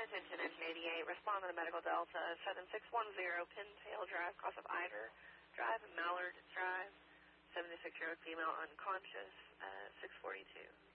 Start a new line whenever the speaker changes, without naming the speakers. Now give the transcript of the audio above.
attention, engine 88. Respond to the medical Delta 7610 Pintail Drive, cross of Eider Drive, Mallard Drive. 76-year-old female unconscious, 642.